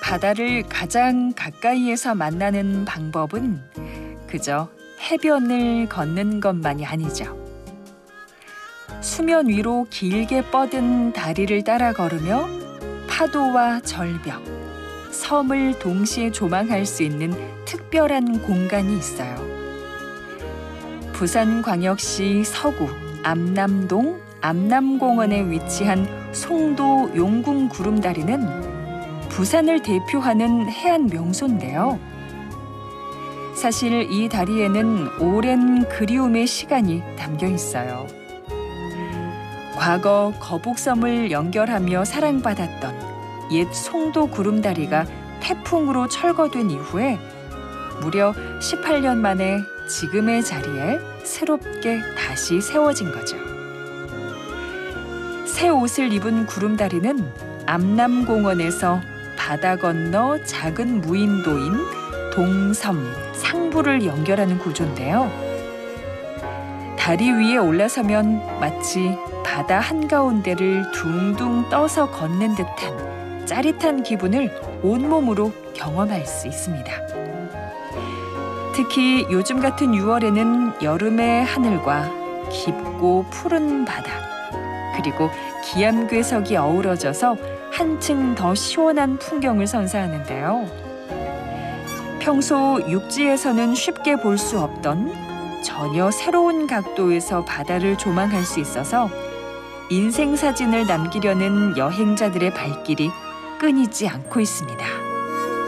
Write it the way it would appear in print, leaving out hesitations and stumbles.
바다를 가장 가까이에서 만나는 방법은 그저 해변을 걷는 것만이 아니죠. 수면 위로 길게 뻗은 다리를 따라 걸으며 파도와 절벽, 섬을 동시에 조망할 수 있는 특별한 공간이 있어요. 부산광역시 서구 암남동 암남공원에 위치한 송도 용궁 구름다리는 부산을 대표하는 해안 명소인데요. 사실 이 다리에는 오랜 그리움의 시간이 담겨 있어요. 과거 거북섬을 연결하며 사랑받았던 옛 송도 구름다리가 태풍으로 철거된 이후에 무려 18년 만에 지금의 자리에 새롭게 다시 세워진 거죠. 새 옷을 입은 구름다리는 암남공원에서 바다 건너 작은 무인도인 동섬, 상부를 연결하는 구조인데요. 다리 위에 올라서면 마치 바다 한가운데를 둥둥 떠서 걷는 듯한 짜릿한 기분을 온몸으로 경험할 수 있습니다. 특히 요즘 같은 6월에는 여름의 하늘과 깊고 푸른 바다, 그리고 기암괴석이 어우러져서 한층 더 시원한 풍경을 선사하는데요. 평소 육지에서는 쉽게 볼 수 없던 전혀 새로운 각도에서 바다를 조망할 수 있어서 인생사진을 남기려는 여행자들의 발길이 끊이지 않고 있습니다.